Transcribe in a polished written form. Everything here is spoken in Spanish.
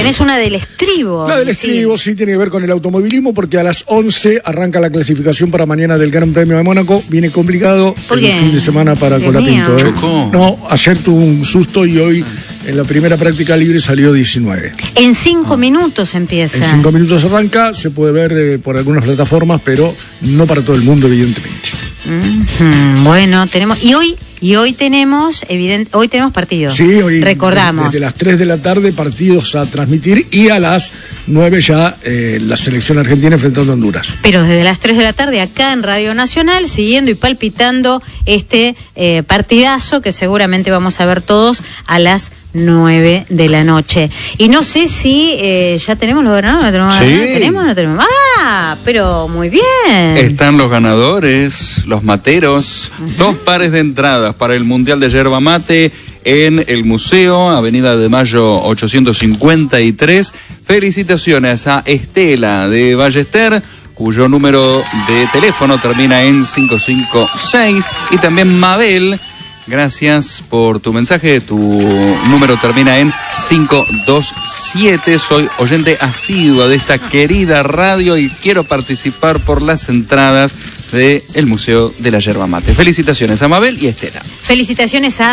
Tenés una del estribo. La del estribo sí tiene que ver con el automovilismo, porque a las 11 arranca la clasificación para mañana del Gran Premio de Mónaco. Viene complicado el fin de semana para Colapinto. ¿Chocó? No, ayer tuvo un susto y hoy en la primera práctica libre salió 19. En 5 minutos empieza. En 5 minutos arranca, se puede ver por algunas plataformas, pero no para todo el mundo, evidentemente. Bueno, tenemos hoy tenemos partidos. Sí, hoy recordamos. Desde las 3 de la tarde partidos a transmitir y a las 9 ya la selección argentina enfrentando a Honduras. Pero desde las 3 de la tarde acá en Radio Nacional, siguiendo y palpitando este partidazo que seguramente vamos a ver todos a las 9 de la noche. Y no sé si ya tenemos los ganadores. ¿Tenemos? ¿No tenemos? ¡Ah! Pero muy bien. Están los ganadores, los materos. 2 pares de entradas para el Mundial de Yerba Mate en el Museo, Avenida de Mayo 853. Felicitaciones a Estela de Ballester, cuyo número de teléfono termina en 556. Y también Mabel. Gracias por tu mensaje, tu número termina en 527. Soy oyente asidua de esta querida radio y quiero participar por las entradas del Museo de la Yerba Mate. Felicitaciones a Mabel y a Estela. Felicitaciones a